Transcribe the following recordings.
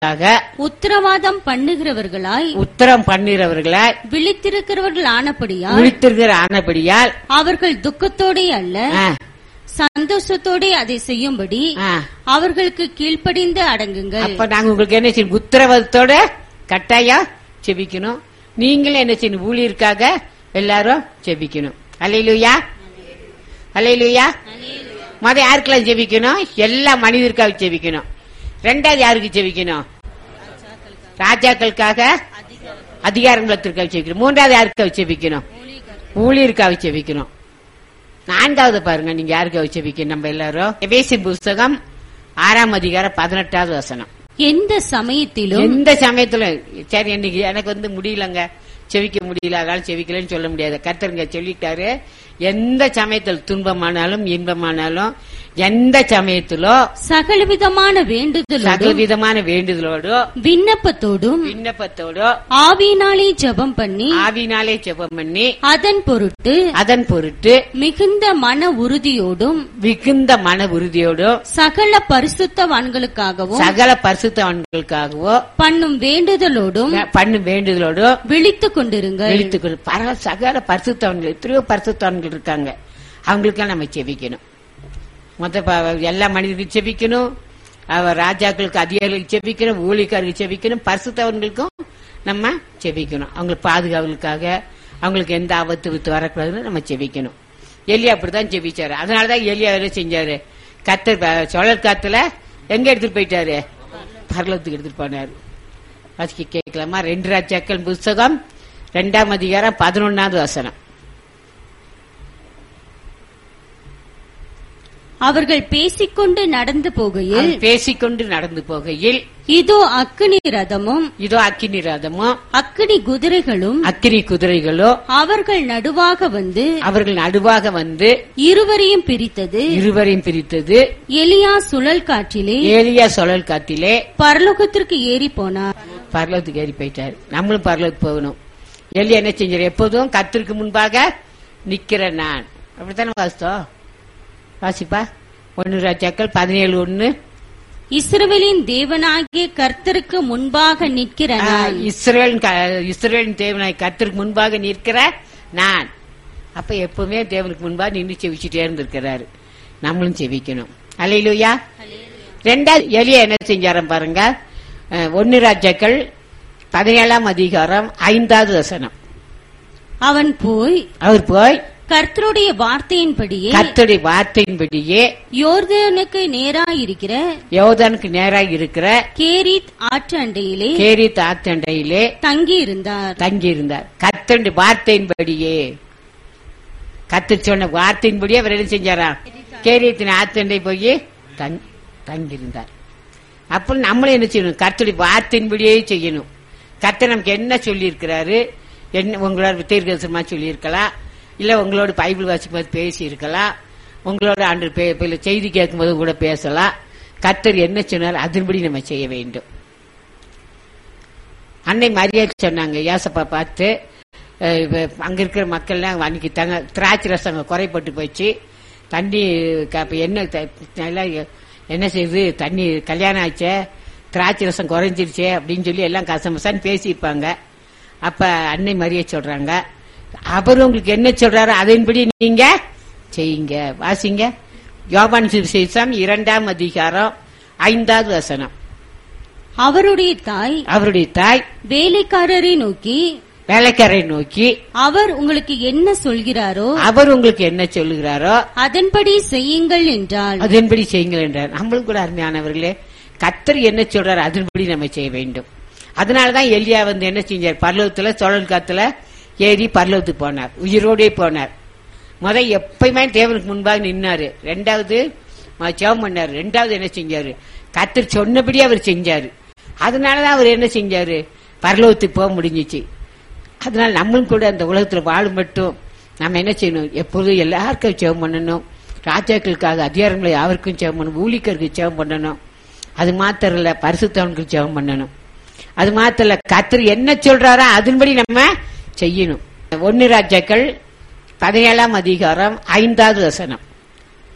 ராஜாக்களுக்காக உத்தரவாதம் பண்ணுகிறவர்களாய் விழித்திருக்கிறவர்கள் ஆனபடியால் அவர்கள் துக்கத்தோடே அல்ல சந்தோஷத்தோட அதை செய்யும்படி அவர்களுக்கு கீழ்ப்படிந்து அடங்குங்கள். அப்ப நாங்க உங்களுக்கு என்ன செய்யணும்? உத்தரவாதத்தோட கட்டாயம் செபிக்கணும். நீங்களும் என்ன செய்யணும்? ஊழியருக்காக எல்லாரும் செபிக்கணும். அல்லேலூயா, அல்லேலூயா. மத யாருக்கெல்லாம் செபிக்கணும்? எல்லா மனிதருக்காக செபிக்கணும். ரெண்டாவது யாருக்கு செபிக்கணும்? ராஜாக்களுக்காக, அதிகாரங்களுக்காக செபிக்கணும். மூன்றாவது யாருக்காக செபிக்கணும்? ஊழியருக்காக செபிக்கணும். நான்காவது பாருங்க, நீங்க யாருக்காக செபிக்கணும்? நம்ம எல்லாரும் எபேசியர் புஸ்தகம் 6ஆம் அதிகாரம் 18வது வசனம். எந்த சமயத்திலும் சரி, இன்னைக்கு எனக்கு முடியலங்க, செவிக்க முடியல, அதனால செவிக்கலன்னு சொல்ல முடியாது. கர்த்தருங்க சொல்லிட்டாரு, எந்த சமயத்தில் துன்பமானாலும் இன்பமானாலும் எந்த சமயத்திலோ சகலவிதமான வேண்டுதலோடு விண்ணப்பத்தோடும் ஆவியினாலே ஜெபம் பண்ணி அதன் பொருட்டு மிகுந்த மன உறுதியோடும் சகல பரிசுத்தவான்களுக்காகவோ பண்ணும் வேண்டுதலோடும் விழித்துக் கொண்டிருங்கள். சகல பரிசுத்தவான்கள், எத்தனையோ பரிசுத்தவான்கள் இருக்காங்க, அவங்களுக்கெல்லாம் நம்ம செபிக்கணும். எல்லா மனிதர்களுக்கும் செபிக்கணும், அவர் ராஜாக்களுக்கு, அதிகாரிகளுக்கு செபிக்கணும், ஊழியக்காரர்களுக்கு செபிக்கணும், பரிசுத்தவர்களுக்கும் நம்ம செபிக்கணும். அவங்களுக்கு பாதுகாவலுக்காக, அவங்களுக்கு எந்த ஆபத்து வரக்கூடாதுன்னு நம்ம செபிக்கணும். எலியா அப்படிதான் செபிச்சாரு. அதனாலதான் எலியா என்ன செஞ்சாரு? கர்த்தர் சுழல் காத்துல எங்க எடுத்துட்டு போயிட்டாரு? பரலோகத்துக்கு எடுத்துட்டு போனாரு. அதுக்கு கேட்கலாமா? 2 ராஜாக்கள் புஸ்தகம் 2ஆம் அதிகாரம் 11வது வசனம். அவர்கள் பேசிக்கொண்டு நடந்து போகையில் இதோ அக்கினி ரதமும் அக்கினி குதிரைகளும் அவர்கள் நடுவாக வந்து இருவரையும் பிரித்தது. எலியா சுழல் காற்றிலே பரலோகத்திற்கு ஏறி போனார். பரலோகத்துக்கு ஏறி போயிட்டார். நம்மளும் பரலோகத்துக்கு போகணும். எலியா என்ன செஞ்சார்? எப்போதும் கர்த்தருக்கு முன்பாக நிக்கிற நான். அப்படித்தானே வாசிப்பா 1 ராஜாக்கள் 17:1. இஸ்ரவேலின் தேவனாகிய கர்த்தருக்கு முன்பாக நிற்கிற நான். இஸ்ரவேலின் தேவனாகிய கர்த்தருக்கு முன்பாக நிற்கிற நான். அப்ப எப்பவுமே தேவனுக்கு முன்பாக நின்று செவிச்சுட்டே இருந்திருக்கிறாரு. நம்மளும் செவிக்கணும். அல்லேலூயா. ரெண்டாவது எலியா என்ன செஞ்சாரம் பாருங்க. 1 ராஜாக்கள் 17ஆம் அதிகாரம் 5வது வசனம். அவர் போய் கர்த்தருடைய வார்த்தையின்படியே யோர்தானுக்கு நேராய் இருக்கிற கேரித் ஆற்று அண்டையிலே தங்கியிருந்தார். கர்த்தருடைய வார்த்தையின்படியே, கர்த்தர் சொன்ன வார்த்தையின்படியே அவர் என்ன செஞ்சாராம்? கேரியத்தின் ஆற்றண்டை போய் தங்கியிருந்தார். அப்ப நம்மளும் என்ன செய்யணும்? கர்த்தருடைய வார்த்தையின்படியே செய்யணும். கர்த்தர் நமக்கு என்ன சொல்லி இருக்கிறாரு? என்ன உங்களோட தீர்க்கதரிசனமா சொல்லி இருக்கலாம், இல்ல உங்களோட பைபிள் வாசிக்கும்போது பேசி இருக்கலாம், உங்களோட ஆண்டு செய்தி கேட்கும்போது கூட பேசலாம். கர்த்தர் என்ன சொன்னார் அதன்படி நம்ம செய்ய வேண்டும். அன்னை மரியாதை சொன்னாங்க, ஏசப்பா பார்த்து, அங்க இருக்கிற மக்கள்லாம் அன்னைக்கு திராட்சை ரசம் குறைப்பட்டு போச்சு, தண்ணி என்ன செய்யுது, தண்ணி கல்யாணம் ஆச்சே, திராட்சை ரசம் குறைஞ்சிருச்சே அப்படின்னு சொல்லி எல்லாம் கசமசான்னு பேசியிருப்பாங்க. அப்ப அன்னை மரியாதை சொல்றாங்க, அவர் உங்களுக்கு என்ன சொல்றாரோ அதன்படி நீங்க செய்யுங்க. வாசிங்க யோவான் சுவிசேஷம் 2ஆம் அதிகாரம் 5வது வசனம். அவருடைய தாய் வேலைக்காரரை நோக்கி அவர் உங்களுக்கு என்ன சொல்கிறாரோ அதன்படி செய்யுங்கள் என்றார். நம்மளும் கூட அருமையானவர்களே, கர்த்தர் என்ன சொல்றாரு அதன்படி நம்ம செய்ய வேண்டும். அதனாலதான் எலியா என்ன செஞ்சார்? பரலோகத்துல சுழல் காத்துல ஏறி பரலோகத்துக்கு போனார், உயிரோடே போனார். எப்பயுமே தேவனுக்கு முன்பாக நின்னாரு. ரெண்டாவது ஜெபம் பண்ணாரு. ரெண்டாவது என்ன செஞ்சாரு? கர்த்தர் சொன்னபடி அவர் செஞ்சாரு. அதனாலதான் அவர் என்ன செஞ்சாரு? பரலோகத்துக்கு போக முடிஞ்சிச்சு. அதனால நம்மளும் கூட அந்த உலகத்துல வாழும் மட்டும் நம்ம என்ன செய்யணும்? எப்போதும் எல்லாருக்கும் ஜெபம் பண்ணணும். ராஜாக்களுக்காக, அதிகாரங்களை யாருக்கும் ஜெபம் பண்ணணும், ஊழியர்களுக்கு ஜெபம் பண்ணணும். அது மாத்திரம் இல்ல, பரிசுத்தவனுக்கு ஜெபம் பண்ணணும். அது மாத்திரம் இல்ல, கர்த்தர் என்ன சொல்றாரோ அதன்படி நம்ம செய்யணும். 1 ராஜாக்கள் 17ஆம் அதிகாரம் 5வது வசனம்.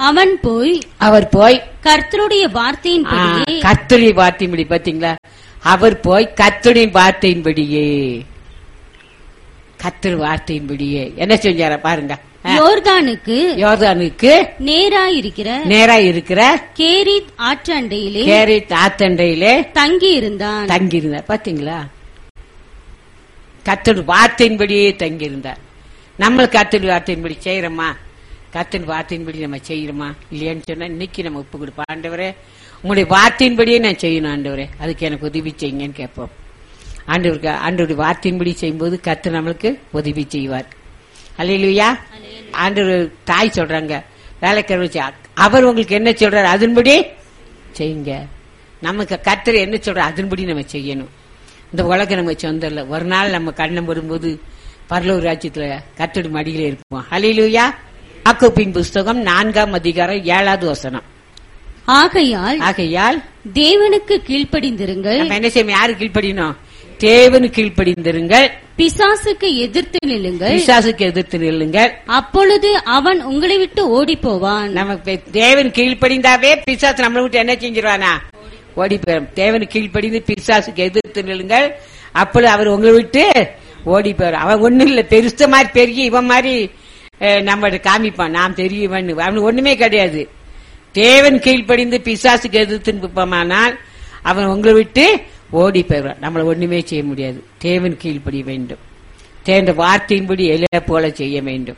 அவர் போய் கர்த்தருடைய வார்த்தையின்படியே, கர்த்தருடைய வார்த்தையின்படி, பாத்தீங்களா, அவர் போய் கர்த்தருடைய வார்த்தையின்படியே, கர்த்தர் வார்த்தையின்படியே என்ன செஞ்சார பாருங்க. யோர்தானுக்கு நேராயிருக்கிற கேரித் ஆற்றண்டையிலே தங்கி இருந்தார். பாத்தீங்களா, கர்த்தர் வார்த்தையின்படியே தங்கி இருந்தார். நம்ம கர்த்தர் வார்த்தையின்படி செய்யறோமா? கர்த்தர் வார்த்தையின்படி நம்ம செய்யறோமா இல்லையான்னு சொன்னா இன்னைக்கு நம்ம ஒப்பு கொடுப்போம். ஆண்டவரே, உங்களுடைய வார்த்தையின்படியே நான் செய்யணும் ஆண்டவரே, அதுக்கு எனக்கு உதவி செய்யுங்கன்னு கேட்போம். ஆண்டவருடைய வார்த்தையின்படி செய்யும்போது கர்த்தர் நம்மளுக்கு உதவி செய்வார். அல்லேலூயா. ஆண்டவர் தாய் சொல்றாங்க, வேலைக்காரர் வச்சு, அவர் உங்களுக்கு என்ன சொல்றாரு அதன்படி செய்யுங்க. நமக்கு கர்த்தர் என்ன சொல்ற அதன்படி நம்ம செய்யணும். இந்த உலகம் நம்ம சொந்தம் இல்ல. ஒரு நாள் நம்ம கண்ணம் வரும்போது பரலோக ராஜ்யத்துல கர்த்தருடைய மடியில இருப்போம். அல்லேலூயா. யாக்கோபின் புஸ்தகம் 4ஆம் அதிகாரம் 7வது வசனம். ஆகையால் தேவனுக்கு கீழ்ப்படிந்திருங்கள். நம்ம என்ன செய்யணும்? யாரு கீழ்ப்படினோம்? தேவனுக்கு கீழ்ப்படிந்திருங்கள். பிசாசுக்கு எதிர்த்து நில்லுங்கள். அப்பொழுது அவன் உங்களை விட்டு ஓடி போவான். நமக்கு தேவன் கீழ்ப்படிந்தாவே பிசாசு நம்மளை விட்டு என்ன செஞ்சிருவானா? ஓடி போயிடும். தேவனுக்கு கீழ்ப்படிந்து பிசாசுக்கு எதிர்த்து நில்லுங்கள், அப்பொழுது அவர் உங்களை விட்டு ஓடி போயிடும். அவன் ஒண்ணு இல்ல, பெருச மாதிரி பெருகி இவன் மாதிரி நம்ம காமிப்பான், நாம் தெரியவன். அவனுக்கு ஒண்ணுமே கிடையாது. தேவன் கீழ்ப்படிந்து பிசாசுக்கு எதிர்த்து நிற்பமானால் அவன் உங்களை விட்டு ஓடி போயிடுவான். நம்மள ஒண்ணுமே செய்ய முடியாது. தேவன் கீழ்ப்படிய வேண்டும். தேவனுடைய வார்த்தையின்படி எலியா போல செய்ய வேண்டும்.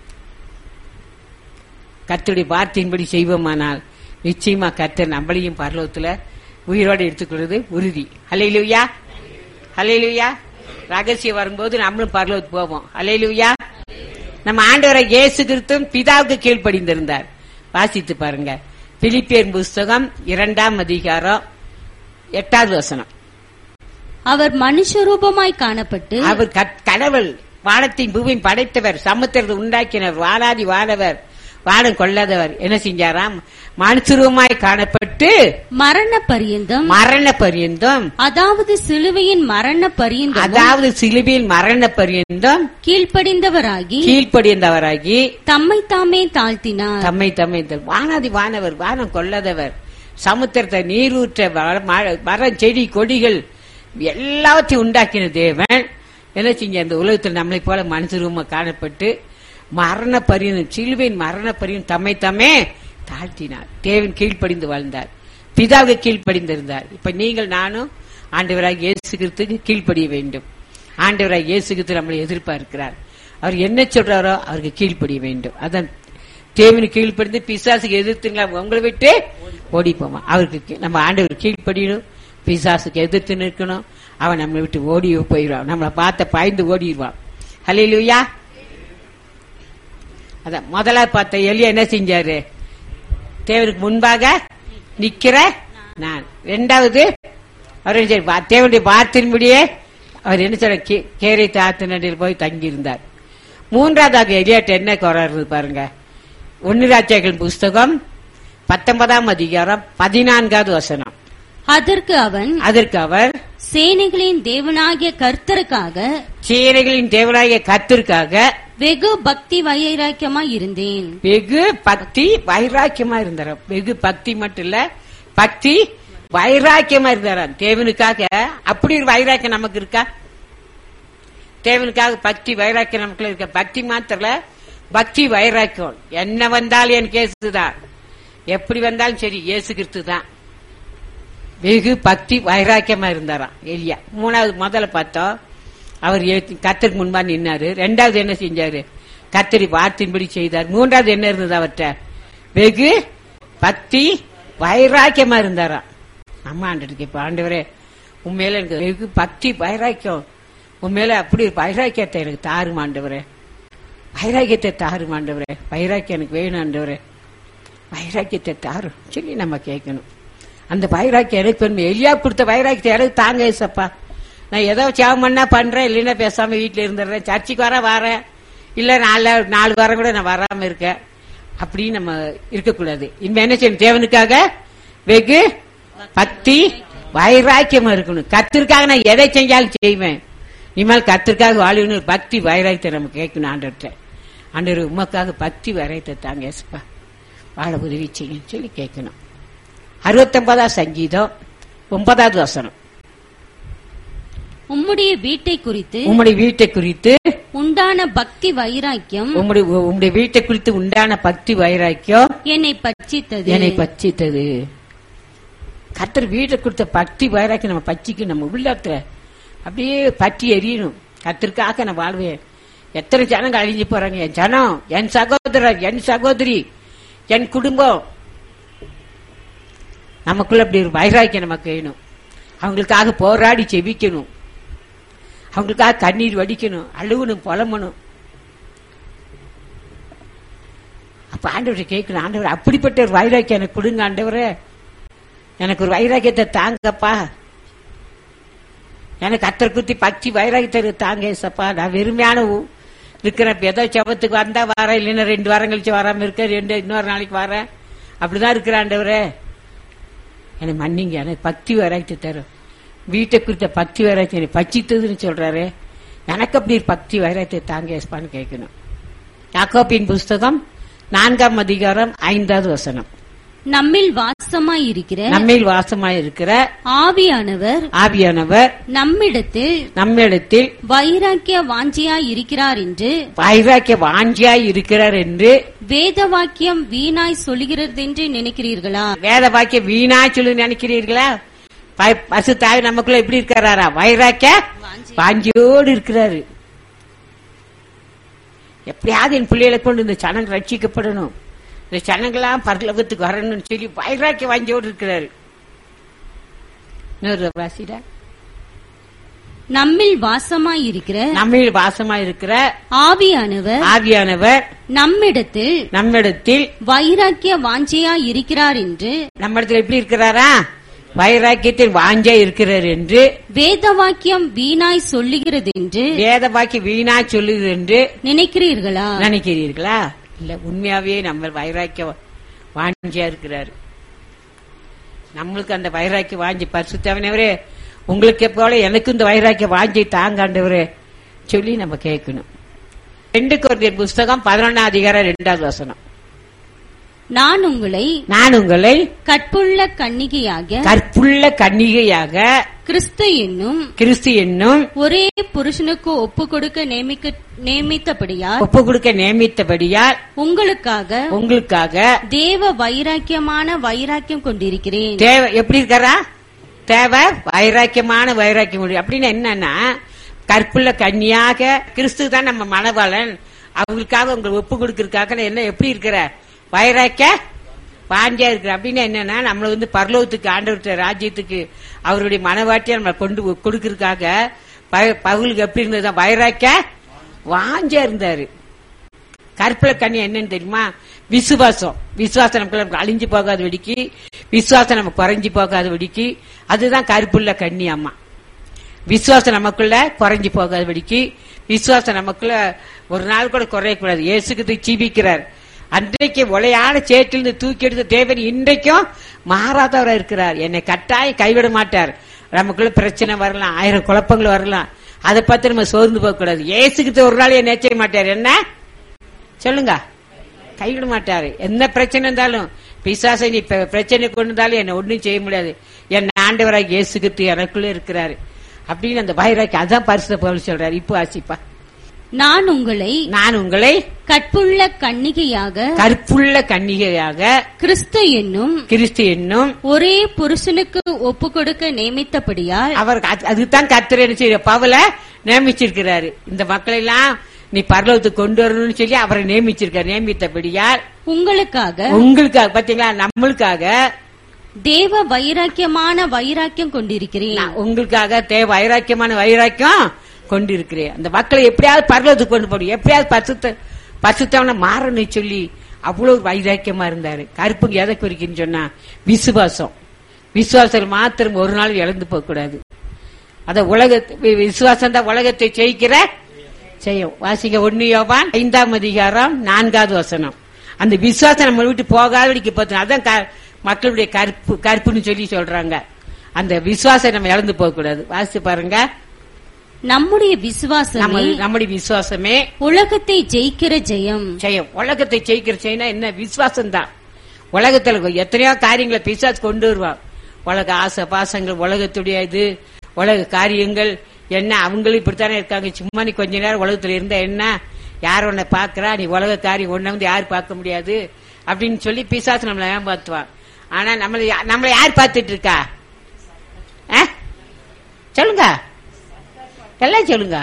கர்த்தருடைய வார்த்தையின்படி செய்வோமானால் நிச்சயமா கர்த்தர் நம்மளையும் பரலோகத்துல உயிரோடு எடுத்துக்கொள்வது உறுதி. அல்லேலூயா. அல்லேலூயா. ரகசியம் வரும்போது நம்மளும் பரலோகத்துக்கு போவோம். அல்லேலூயா. நம்ம ஆண்டவரை இயேசு கிறிஸ்துவும் பிதாவுக்கு கீழ்ப்படிந்திருந்தார். வாசித்து பாருங்க. பிலிப்பியர் புஸ்தகம் 2ஆம் அதிகாரம் 8வது வசனம். அவர் மனுஷரூபமாய் காணப்பட்டு, அவர் கடவுள், வானத்தின் பூமியும் படைத்தவர், சமுத்திரத்தை உண்டாக்கினவர், வானாதி வானவர், வானம் கொள்ளாதவர், என்ன செஞ்சாராம்? மனுஷரூபமாய் காணப்பட்டு மரண பரியந்தம், அதாவது சிலுவையின் மரண பரியந்தம் கீழ்ப்படிந்தவராகி தம்மை தாமே தாழ்த்தினார். வானாதி வானவர், வானம் கொள்ளாதவர், சமுத்திரத்தை நீரூற்ற மரம் செடி கொடிகள் எல்லாவற்றையும் உண்டாக்கின தேவன் என்ன செஞ்ச அந்த உலகத்தில் நம்மளை போல மனுஷரூபமா காணப்பட்டு மரண பரியந்தம், சிலுவையின் மரண பரியந்தம் தம்மை தாமே தாழ்த்தினார். தேவன் கீழ்ப்படிந்து வாழ்ந்தார், பிதாவுக்கு கீழ்ப்படிந்திருந்தார். இப்ப நீங்கள் நானும் ஆண்டவராக இயேசு கிறிஸ்துவுக்கு கீழ்ப்படிய வேண்டும். ஆண்டவராக இயேசு கிறிஸ்து நம்மளை எதிர்பார்க்கிறார். அவர் என்ன சொல்றாரோ அவருக்கு கீழ்ப்படிய வேண்டும். அதான் தேவனுக்கு கீழ்ப்படிந்து பிசாசுக்கு எதிர்த்துங்களா உங்களை விட்டு ஓடி போமா. அவருக்கு நம்ம ஆண்டவர் கீழ்ப்படியணும், பிசாசுக்கு எதிர்த்து நிற்கணும். அவன் நம்மளை விட்டு ஓடி போயிடுவான், நம்மளை பார்த்த பாய்ந்து ஓடிடுவான். ஹல்லேலூயா. அதான் முதலாவது பார்த்த எலியா என்ன செஞ்சாரு? தேவனுக்கு முன்பாக நிக்கிற நான். இரண்டாவது அவர் தேவனுடைய வார்த்தையின்படியே அவர் என்ன சொல்ற கேரித் ஆற்றண்டையில் போய் தங்கி இருந்தார். மூன்றாவதாக எலியாட்ட என்ன குறை பாருங்க. 1 ராஜாக்கள் புஸ்தகம் 19ஆம் அதிகாரம் 14வது வசனம். அதற்கு அவர் சேனைகளின் தேவனாகிய கர்த்தருக்காக வெகு பக்தி வைராக்கியமாய் இருந்தேன். வெகு பக்தி வைராக்கியமா இருந்தார். வெகு பக்தி மட்டும் இல்ல, பக்தி வைராக்கியமா இருந்தார் தேவனுக்காக. அப்படி ஒரு வைராக்கியம் நமக்கு இருக்கா? தேவனுக்காக பக்தி வைராக்கியம் நமக்குள்ள இருக்க. பக்தி மாத்திரல, பக்தி வைராக்கியம். என்ன வந்தாலும் என் கேசுதான், எப்படி வந்தாலும் சரி இயேசு கிறிஸ்து தான். வெகு பக்தி வைராக்கியமா இருந்தாராம் எலியா. முதல்ல பார்த்தோம், அவர் கர்த்தருக்கு முன்பா நின்னாரு. ரெண்டாவது என்ன செஞ்சாரு? கர்த்தரி வார்த்தையின்படி செய்தார். மூன்றாவது என்ன இருந்தது அவர்கிட்ட? வெகு பக்தி வைராக்கியமா இருந்தாராம். அம்மா ஆண்டவருக்கு இப்ப ஆண்டவரே உண்மையில எனக்கு வெகு பக்தி வைராக்கியம், உண்மையில அப்படி வைராக்கியத்தை எனக்கு தாரும் ஆண்டவரே, வைராக்கியத்தை தாரும் ஆண்டவரே, வைராக்கியம் எனக்கு வேணும் ஆண்டவரே, வைராக்கியத்தை தாரும் சொல்லி நம்ம கேட்கணும். அந்த வைராக்கியம் எனக்கு எலியா கொடுத்த வைராக்கியத்தை எனக்கு தாங்க ஏசப்பா. நான் ஏதோ சேவம் பண்ணா பண்றேன், இல்லைன்னா பேசாம வீட்டுல இருந்துடுறேன், சர்ச்சுக்கு வரேன், இல்ல 4 வாரம் கூட நான் வராம இருக்கேன், அப்படின்னு நம்ம இருக்கக்கூடாது. இனிமே என்ன செய்யணும்? தேவனுக்காக வெகு பக்தி வைராக்கியமா இருக்கணும். கர்த்தருக்காக நான் எதை செஞ்சாலும் செய்வேன். இனிமேல் கர்த்தருக்காக வாழணும். பக்தி வைராக்கியத்தை நம்ம கேட்கணும் ஆண்டவர்கிட்ட. ஆண்டவர் உமக்காக பக்தி வைராக்கியத்தை தாங்க ஏசப்பா, வாழ உதவி செய்யும் சொல்லி கேட்கணும். 69 சங்கீதம் 9வது வசனம். உம்முடைய வீட்டை குறித்து உண்டான பக்தி வைராக்கியம் உம்முடைய வீட்டை குறித்து உண்டான பக்தி வைராக்கியம் என்னை பட்சித்தது. கர்த்தர் வீட்டை கொடுத்த பக்தி வைராக்கியம் நம்ம பச்சிக்கு நம்ம உள்ளத்துல அப்படியே பற்றி எரியணும். கர்த்தருக்காக நான் வாழ்வேன். எத்தனை ஜனங்க அழிஞ்சு போறாங்க. என் ஜனம், என் சகோதரர், என் சகோதரி, என் குடும்பம், நமக்குள்ள அப்படி ஒரு வைராக்கியம் நமக்கு வேணும். அவங்களுக்காக போராடி செபிக்கணும். அவங்களுக்காக கண்ணீர் வடிக்கணும், அழுகணும், புலம்பணும். அப்ப ஆண்டவரை கேட்கணும், ஆண்டவர் அப்படிப்பட்ட ஒரு வைராக்கியம் எனக்கு கொடுங்க ஆண்டவரே, எனக்கு ஒரு வைராக்கியத்தை தாங்கப்பா, எனக்கு கர்த்தரை குறித்து பக்தி வைராக்கியத்தை தாங்க ஏசப்பா. நான் வெறுமையான இருக்கிறேன். ஏதோ செபத்துக்கு வந்தா வரேன், இல்லைன்னா 2 வாரம் கழிச்சு வராம இருக்க, இன்னொரு நாளைக்கு வரேன், அப்படிதான் இருக்கிற ஆண்டவரே, எனக்கு மன்னிங்க, எனக்கு பக்தி வைராக்கியத்தை தரும். வீட்டை குறித்த பக்தி வைராக்கியம் பச்சித்ததுன்னு சொல்றாரு. எனக்கு அப்படி பக்தி வைராக்கியத்தை தாங்க ஏசப்பான்னு கேட்கணும். யாக்கோபின் புஸ்தகம் 4ஆம் அதிகாரம் 5வது வசனம். நம்மில் வாசமாயிருக்கிற ஆவியானவர் நம்மிடத்தில் வைராக்கிய வாஞ்சியாய் இருக்கிறார் என்று வேத வாக்கியம் வீணாய் சொல்லுகிறது என்று நினைக்கிறீர்களா? வேத வாக்கியம் வீணாய் சொல்லு நினைக்கிறீர்களா? பசுத்தாவி நமக்குள்ள எப்படி இருக்கிறாரா? வைராக்கிய வாஞ்சியோடு இருக்கிறாரு. எப்படியாவது என் பிள்ளைகளை கொண்டு இந்த சனங்கள் ரட்சிக்கப்படணும், இந்த சனங்களாம் பரலோகத்துக்கு வரணும்னு சொல்லி வைராக்கிய வாஞ்சியோடு இருக்கிறாரு. நம்மில் வாசமாயிருக்கிற ஆவியானவர் நம்மிடத்தில் வைராக்கிய வாஞ்சியாய் இருக்கிறார் என்று, நம்மிடத்தில் எப்படி இருக்கிறாரா? வைராக்கியத்தில் வாஞ்சா இருக்கிறார் என்று வேத வாக்கியம் வீணாய் சொல்லுகிறது என்று நினைக்கிறீர்களா? இல்ல, உண்மையாவே நம்ம வைராக்கிய வாஞ்சியா இருக்கிறாரு. நம்மளுக்கு அந்த வைராக்கிய வாஞ்சி பரிசுத்தவனவரே, உங்களுக்கு போல எனக்கு இந்த வைராக்கிய வாஞ்சி தாங்காண்டவரே சொல்லி நம்ம கேட்கணும். 2 கொரிந்தியர் புஸ்தகம் 11ஆம் அதிகாரம் 2வது வசனம். நான் உங்களை கற்புள்ள கன்னிகையாக கிறிஸ்து என்னும் ஒரே புருஷனுக்கு ஒப்பு கொடுக்க நியமித்தபடியால் உங்களுக்காக தேவ வைராக்கியமான வைராக்கியம் கொண்டிருக்கிறேன். எப்படி இருக்கிறா? தேவ வைராக்கியமான வைராக்கியம் அப்படின்னு என்னன்னா, கற்புள்ள கன்னியாக கிறிஸ்து தான் நம்ம மணவாளன், அவங்களுக்காக உங்களை ஒப்பு கொடுக்கறதுக்காக என்ன எப்படி இருக்கிற வைராக்கிய வாஞ்சியா இருக்கிற அப்படின்னு என்னன்னா, நம்மள பரலோகத்துக்கு ஆண்டவர் ராஜ்யத்துக்கு அவருடைய மனவாட்டியா நம்ம கொண்டு கொடுக்கறதுக்காக பவுலுக்கு எப்படி இருந்ததுதான் வைராக்கிய வாஞ்சியா இருந்தாரு. கற்புள்ள கண்ணி என்னன்னு தெரியுமா? விசுவாசம் நமக்கு அழிஞ்சு போகாத வெடிக்கு, விசுவாசம் நம்ம குறைஞ்சி போகாத வெடிக்கு, அதுதான் கற்புள்ள கண்ணி. அம்மா விசுவாசம் நமக்குள்ள குறைஞ்சி போகாத வெடிக்கு, விசுவாசம் நமக்குள்ள ஒரு நாள் கூட குறையக்கூடாது. இயேசுக்கு ஜீவிக்கிறார். அன்றைக்கு ஒளையான சேற்றிலிருந்து தூக்கி எடுத்த தேவன் இன்றைக்கும் மாறாதவராக இருக்கிறார். என்னை கட்டாயம் கைவிட மாட்டார். நமக்குள்ள பிரச்சனை வரலாம், 1000 குழப்பங்கள் வரலாம், அதை பார்த்து நம்ம சோர்ந்து போக கூடாது. இயேசுக்கு ஒரு நாள் என்ன செய்ய மாட்டார். என்ன சொல்லுங்க? கைவிட மாட்டாரு. என்ன பிரச்சனை இருந்தாலும், பிசாசை நீ பிரச்சனை கொண்டு இருந்தாலும் என்ன ஒன்னும் செய்ய முடியாது. என் ஆண்டவராக இயேசுக்கு எனக்குள்ள இருக்கிறாரு அப்படின்னு அந்த வைராக்கி, அதான் பரிசுத்த பவுல் சொல்றாரு. இப்போ ஆசிப்பா, நான் உங்களை கற்புள்ள கன்னிகையாக கிறிஸ்து என்னும் ஒரே புருஷனுக்கு ஒப்பு கொடுக்க நியமித்தபடியால், அவர் அதுதான் கர்த்தர் என்ன செய்ய பவுல நியமிச்சிருக்கிறாரு. இந்த மக்களை எல்லாம் நீ பரலோகத்துக்கு கொண்டு வரணும்னு சொல்லி அவரை நியமிச்சிருக்காரு. நியமித்தபடியால் உங்களுக்காக பாத்தீங்களா, நம்மளுக்காக தேவ வைராக்கியமான வைராக்கியம் கொண்டிருக்கிறேன். உங்களுக்காக தேவ வைராக்கியமான வைராக்கியம் கொண்டிருக்கிறேன். அந்த மக்களை எப்படியாவது பரலோகத்துக்கு கொண்டு போடும், எப்படியாவது பரிசுத்தவன மாறணும் சொல்லி அவ்வளவு வைராக்கியமா இருந்தாரு. கருப்புங்க எதை குறிக்குன்னு சொன்னா விசுவாசம் மாத்திரம் ஒரு நாள் இழந்து போக கூடாது. அத விசுவாசம் தான் உலகத்தை ஜெயிக்கிற செய்யும். வாசிங்க 1 யோவான் 5ஆம் அதிகாரம் 4வது வசனம். அந்த விசுவாசம் நம்ம விட்டு போகாதடிக்கு பார்த்தோம். அதான் மக்களுடைய கற்புன்னு சொல்லி சொல்றாங்க. அந்த விசுவாசம் நம்ம இழந்து போக கூடாது. வாசிச்சு பாருங்க. நம்முடைய விசுவாசமே உலகத்தை ஜெயிக்கிற ஜெயம். உலகத்தை ஜெயிக்கிற ஜெயம்னா என்ன? விசுவாசம் தான். உலகத்துல எத்தனையோ காரியங்களை பிசாசு கொண்டு வருவான். உலக ஆசை பாசங்கள், உலகத்துடைய இது, உலக காரியங்கள் என்ன, அவங்களும் இப்படித்தானே இருக்காங்க. சும்மா நீ கொஞ்ச நேரம் உலகத்துல இருந்தா என்ன, யார் உன்னை பாக்குறா, நீ உலக காரியம் ஒன்ன வந்து யாரு பார்க்க முடியாது அப்படின்னு சொல்லி பிசாசு நம்மளை ஏமாத்துவான். ஆனா நம்மளை யார் பார்த்துட்டு இருக்கா? சொல்லுங்க, எல்லாம் சொல்லுங்க.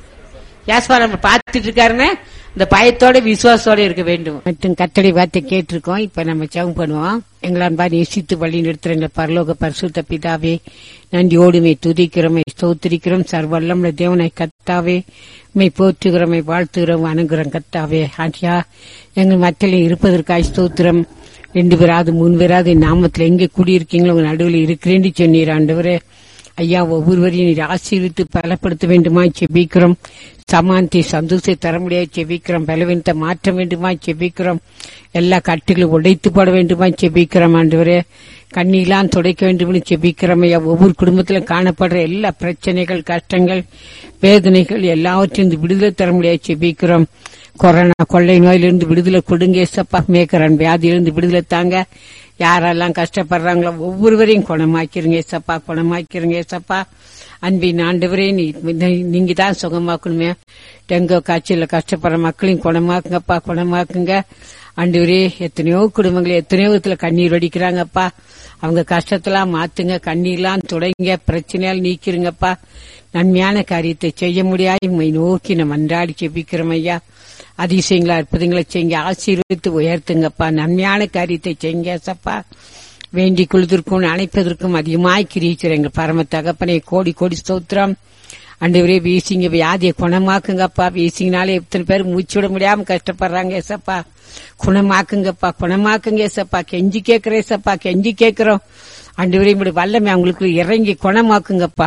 யாஸ்பா நம்ம பார்த்துட்டு இருக்காருன்னு இந்த பயத்தோட விசுவாசத்தோட இருக்க வேண்டும். மற்றும் கர்த்தருடைய வார்த்தை கேட்டிருக்கோம். இப்ப நம்ம ஜெபம் பண்ணுவோம். எங்களான்பா நேசித்து வழி நிறுத்துற எங்கள் பரலோக பரிசுத்த பிதாவே, நன்றியோடுமை துதிக்கிறோம், ஸ்தோத்திரிக்கிறோம். சர்வல்லமுள்ள தேவனை கர்த்தாவே, மை போற்றுகிறோம், வாழ்த்துகிறோம், வணங்குகிறோம் கர்த்தாவே. ஆண்டியா, எங்கள் மத்தியில் இருப்பதற்காக ஸ்தோத்திரம். 2 பேராது 3 பேராது நாமத்தில் எங்கே கூடியிருக்கீங்களோ உங்க நடுவில் இருக்கிறேன்னு சொன்னீர் ஆண்டவரே. ஐயா, ஒவ்வொருவரையும் நீர் ஆசீர்வித்து பலப்படுத்த வேண்டுமா செபிக்கிறோம். சமானத்தை சந்தோஷத்தை தர முடியாது செபிக்கிறோம். பலவீனத்தை மாற்ற வேண்டுமா செபிக்கிறோம். எல்லா கட்டுகளும் உடைத்து போட வேண்டுமா செபிக்கிறோம் ஆண்டவரே. கண்ணீலாம் துடைக்க வேண்டும் செபிக்கிறோம் ஐயா. ஒவ்வொரு குடும்பத்திலும் காணப்படுற எல்லா பிரச்சனைகள், கஷ்டங்கள், வேதனைகள் எல்லாவற்றையும் விடுதலை தர முடியாது செபிக்கிறோம். கொரோனா கொள்ளை நோயிலிருந்து விடுதலை கொடுங்க ஏசப்பா. மேக்கரன் வியாதியிலிருந்து விடுதலை தாங்க. யாரெல்லாம் கஷ்டப்படுறாங்களோ ஒவ்வொருவரையும் குணமாக்கிறீங்க ஏசப்பா, குணமாக்கிறீங்க ஏசப்பா. அன்பின் ஆண்டவரே, நீங்க தான் சுகமாக்கணுமே. டெங்கு காய்ச்சல கஷ்டப்படுற மக்களையும் குணமாக்குங்கப்பா, குணமாக்குங்க ஆண்டவரே. எத்தனையோ குடும்பங்கள் எத்தனையோ விதத்துல கண்ணீர் வடிக்கிறாங்கப்பா. அவங்க கஷ்டத்தெல்லாம் மாத்துங்க, கண்ணீர்லாம் தொடங்க, பிரச்சனையால் நீக்கிருங்கப்பா. நன்மையான காரியத்தை செய்ய முடியாது உம்மை நோக்கி நம்ம அன்றாடி செபிக்கிறோம் ஐயா. அதிசயங்களா அற்புதங்களை செய்யுங்க, ஆசீர்வதித்து உயர்த்துங்கப்பா. நன்மையான காரியத்தை செய்யுங்க சப்பா. வேண்டிக் கொள்வதற்கும் அணைப்பதற்கும் அதிகமாய் கிரிச்சிற எங்கள் பரம தகப்பனை கோடி கோடி ஸ்தோத்திரம். ஆண்டவரே, வீசிங்க, வியாதியை குணமாக்குங்கப்பா. வீசிங்கனாலே எத்தனை பேர் மூச்சு விட முடியாம கஷ்டப்படுறாங்க ஏசப்பா. குணமாக்குங்கப்பா, குணமாக்குங்க ஏசப்பா. கெஞ்சி கேட்கிறேன் ஏசப்பா, கெஞ்சி கேட்கிறோம் ஆண்டவரே. இப்படி வல்லமை அவங்களுக்கு இறங்கி குணமாக்குங்கப்பா.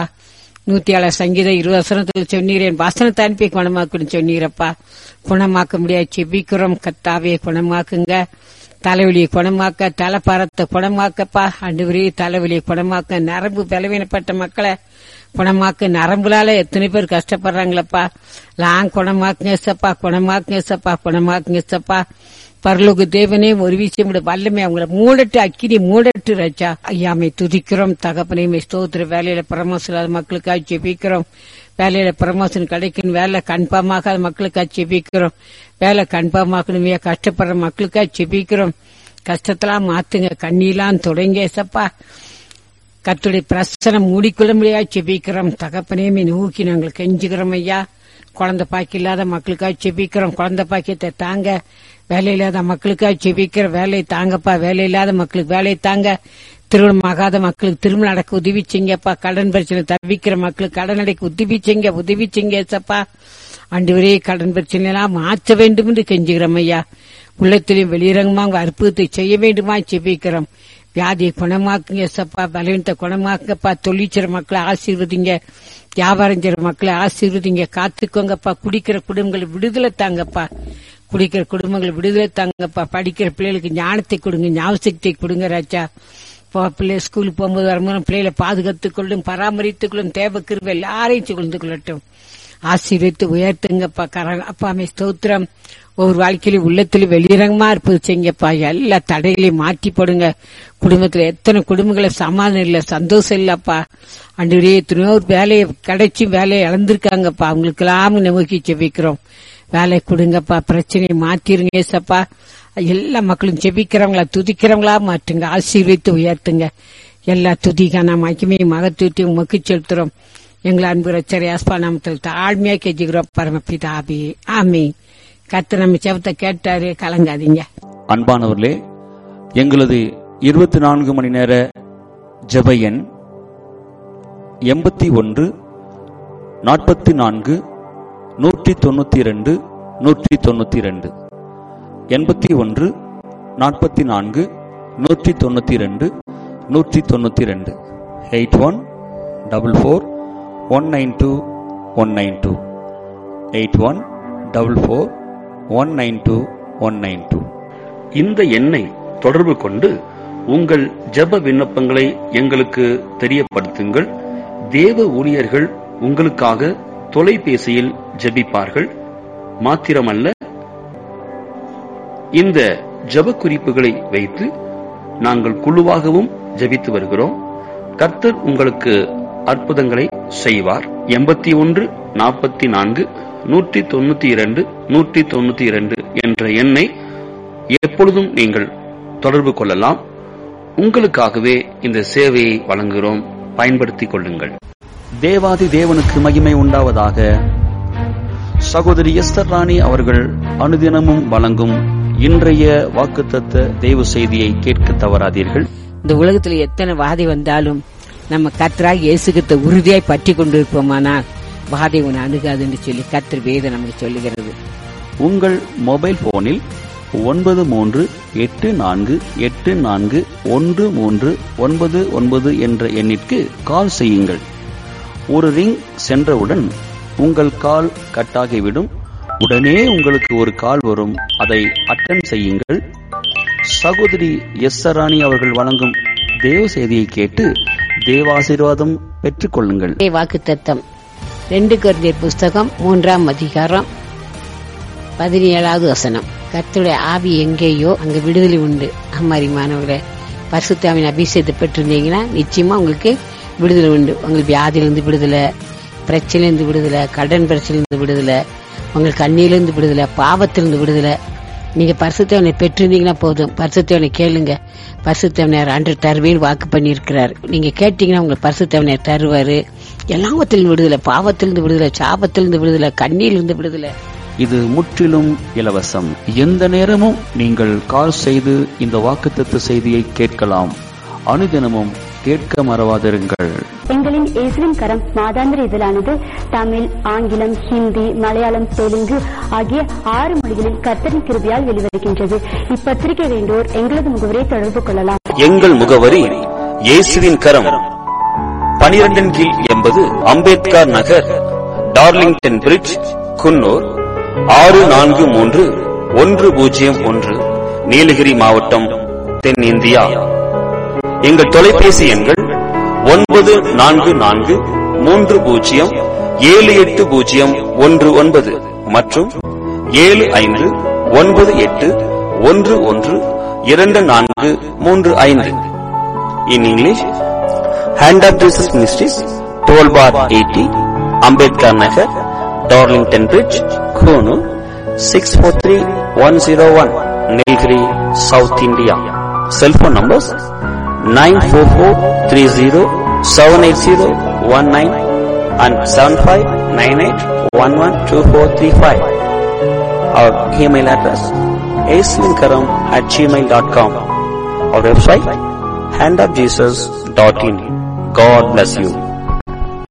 107 சங்கீதம் 20 சொன்னீரேன், வசனத்தை அனுப்பி குணமாக்குன்னு சொன்னீரப்பா. குணமாக்க முடியாது செபிக்கிறோம் கத்தாவே, குணமாக்குங்க. தலைவலியை குணமாக்க, தலைப்பாரத்தை குணமாக்கப்பா ஆண்டவரே. தலைவலியை குணமாக்க, நரம்பு பலவீனப்பட்ட மக்களை குணமாக்க, நரம்புலால எத்தனை பேர் கஷ்டப்படுறாங்களப்பா. குணமாக்குங்க சப்பா, குணமாக்குங்க சப்பா, குணமாக்குங்க சப்பா. பரலோக தேவனே, ஒரு விஷயம் வல்லமை அவங்கள மூடட்டு, அக்கினி மூடட்டு ரச்சா. ஐயாமை துதிக்கிறோம் தகப்பனையுமே ஸ்தோத்திர. வேலையில பிரமோஷன் இல்லாத மக்களுக்காக ஜெபிக்கிறோம். வேலையில பிரமோஷன் கிடைக்கும், வேலை கன்ஃபார்மாகாத மக்களுக்காக ஜெபிக்கிறோம். வேலை கன்ஃபார்மாக்கணுமே, கஷ்டப்படுற மக்களுக்காக ஜெபிக்கிறோம். கஷ்டத்தெல்லாம் மாத்துங்க, கண்ணீலாம் தொடங்க சப்பா. கர்த்தருடைய பிரசனம் மூடிக்கொள்ள முடியாது ஜெபிக்கிறோம் தகப்பனையுமே நோக்கி நாங்கள் கெஞ்சுகிறோம் ஐயா. குழந்தை பாக்கி இல்லாத மக்களுக்காக செபிக்கிறோம், குழந்தை பாக்கியத்தை தாங்க. வேலை இல்லாத மக்களுக்காக செபிக்கிற, வேலை தாங்கப்பா. வேலை இல்லாத மக்களுக்கு வேலை தாங்க. திருமணம் ஆகாத மக்களுக்கு திருமணம் நடக்க உதவி செய்யுங்கப்பா. கடன் பிரச்சனை தவிக்கிற மக்களுக்கு கடன் அடைக்க உதவி செய்யுங்க ஏசப்பா. ஆண்டவரே, கடன் பிரச்சனை எல்லாம் மாற்ற வேண்டும் என்று கெஞ்சுகிறோம் ஐயா. உள்ளத்திலையும் வெளியிறங்கமா உங்க அற்புதத்தை செய்ய வேண்டுமா செபிக்கிறோம். வியாதியை குணமாக்குங்க ஏசப்பா, பலவீனத்தை குணமாக்குங்கப்பா. தொழிற்சிற மக்களை ஆசீர்வதிங்க, வியாபாரம் செய்யற மக்களை ஆசீர்வதிங்க, காத்துக்கோங்கப்பா. குடிக்கிற குடும்பங்களை விடுதலை தாங்கப்பா, குடிக்கிற குடும்பங்களை விடுதலை தாங்கப்பா. படிக்கிற பிள்ளைகளுக்கு ஞானத்தை கொடுங்க, ஞாபகத்தை கொடுங்க ராஜா. பிள்ளை ஸ்கூலுக்கு போகும்போது வரும்போது பிள்ளைகளை பாதுகாத்துக் கொள்ளும், பராமரித்துக் கொள்ளும். தேவ கிருபை எல்லாரையும் சுகழ்ந்து கொள்ளட்டும். ஆசீர்வித்து உயர்த்துங்கப்பா. அப்பாமே ஸ்தோத்திரம். ஒவ்வொரு வாழ்க்கையிலும் உள்ளத்திலும் வெளியிறங்கமா இருப்பது செய்யுங்கப்பா. எல்லா தடைகளையும் மாற்றி போடுங்க. குடும்பத்துல எத்தனை குடும்பங்களை சமாதானம் இல்ல, சந்தோஷம் இல்லப்பா. ஆண்டவரே, எத்தனையோ வேலையை கிடைச்சி வேலையை இழந்திருக்காங்கப்பா. அவங்களுக்கு எல்லாம் நோக்கி செபிக்கிறோம். வேலை கொடுங்கப்பா, பிரச்சனையை மாத்திருங்க ஏசப்பா. எல்லா மக்களும் செபிக்கிறவங்களா துதிக்கிறவங்களா மாற்றுங்க, ஆசீர்வித்து உயர்த்துங்க. எல்லா துதிக்கான மகிமையை மகத்துவத்தையும் உமக்கு செலுத்துறோம். எங்களை அன்பு ரட்சகர் யாஸ்பா நாமத்தில் தாழ்மையா கெஞ்சுகிறோம் பரமபிதாவே, ஆமென். கர்த்தர் நம்ம செவத்தை கேட்டாரு, கலங்காதீங்க. அன்பானவர்களே, எங்களது 24 மணி நேர ஜெப எண் 81 44 192 192 81 44 192 192 81 44 192 192 81 44 192 192. இந்த எண்ணை தொடர்பு கொண்டு உங்கள் ஜெப விண்ணப்பங்களை எங்களுக்கு தெரியப்படுத்துங்கள். தேவ ஊழியர்கள் உங்களுக்காக தொலைபேசியில் ஜெபிப்பார்கள். மாத்திரமல்ல, இந்த ஜெப குறிப்புகளை வைத்து நாங்கள் குழுவாகவும் ஜெபித்து வருகிறோம். கர்த்தர் உங்களுக்கு அற்புதங்களை செய்வார். 81 44 192 192 என்ற எண்ணை எப்பொழுதும் நீங்கள் தொடர்பு கொள்ளலாம். உங்களுக்காகவே இந்த சேவையை வழங்குகிறோம், பயன்படுத்திக் கொள்ளுங்கள். தேவாதி தேவனுக்கு மகிமை உண்டாவதாக. சகோதரி எஸ்தர் ராணி அவர்கள் அனுதினமும் வழங்கும் இன்றைய வாக்குத்தத்த தேவ செய்தியை கேட்க தவறாதீர்கள். இந்த உலகத்துல எத்தனை வாதை வந்தாலும் நம்ம கர்த்தராகிய இயேசு கிறிஸ்துவை உறுதியாய் பற்றி கொண்டிருப்போமானால் வாதை உன்னை அணுகாதுன்னு சொல்லி கர்த்தர் வேதம் நமக்கு சொல்லுகிறது. உங்கள் மொபைல் போனில் 9384841399 என்ற எண்ணிற்கு கால் செய்யுங்கள். ஒரு ரிங் சென்றவுடன் உங்கள் கால் கட்டாகிவிடும். உடனே உங்களுக்கு ஒரு கால் வரும், அதை அட்டெண்ட் செய்யுங்கள். சகோதரி எஸ்தர் ராணி அவர்கள் வழங்கும் தேவ செய்தியை கேட்டு தேவாசீர்வாதம் பெற்றுக் கொள்ளுங்கள். வாக்குத்தத்தம் 2 கொரிந்தியர் புஸ்தகம் 3ஆம் அதிகாரம் 17வது வசனம். கர்த்தருடைய ஆவி எங்கேயோ அங்க விடுதலை உண்டு. அம்மாரி மாணவர்களே, பரிசுத்தாவின் அபிஷேகத்தை பெற்றிருந்தீங்கன்னா நிச்சயமா உங்களுக்கு விடுதலை உண்டு. உங்களுக்கு வியாதியிலிருந்து விடுதலை, பிரச்சனையிலிருந்து விடுதலை, கடன் பிரச்சனையிலிருந்து விடுதலை, உங்களுக்கு கண்ணியிலிருந்து விடுதலை, பாவத்திலிருந்து விடுதலை. நீங்க பரிசுத்தவனை பெற்றிருந்தீங்கன்னா போதும். பரிசுத்தவனை கேளுங்க. பரிசுத்தவனர் ஆண்டவர் தருவேன்னு வாக்கு பண்ணி இருக்கிறார். நீங்க கேட்டீங்கன்னா உங்களுக்கு பரிசுத்தவனர் தருவாரு. எல்லாவத்திலிருந்து விடுதலை, பாவத்திலிருந்து விடுதலை, சாபத்திலிருந்து விடுதலை, கண்ணியிலிருந்து விடுதலை. இது முற்றிலும் இலவசம். எந்த நேரமும் நீங்கள் கால் செய்து இந்த வாக்குத்தத்த செய்தியை கேட்கலாம். அனுதினமும் கேட்க மறவாதிருங்கள். எங்களின் இயேசுவின் கரம் மாதாந்திர இதழானது தமிழ், ஆங்கிலம், ஹிந்தி, மலையாளம், தெலுங்கு ஆகிய 6 மொழிகளில் கர்த்தரின் கிருபையால் வெளிவருகின்றது. இப்பத்திரிகை வேண்டோர் எங்களது முகவரியை தொடர்பு கொள்ளலாம். எங்கள் முகவரி இயேசுவின் கரம், 12 கீழ் 80 அம்பேத்கர் நகர், டார்லிங்டன் பிரிட்ஜ், குன்னூர் 643101, நீலகிரி மாவட்டம், தென்னிந்தியா. எங்கள் தொலைபேசி எண்கள் 9443078019 மற்றும் 7598112435. In English, Hand of Jesus Ministries, 12 bar 80, Ambedkar Nagar, Darlington Bridge, Konoor, 643101, Nilgiri, South India. Cell phone numbers 944307801 and 7598112435. Our email address aislinkaram@gmail.com. Our website handofjesus.in. God bless you.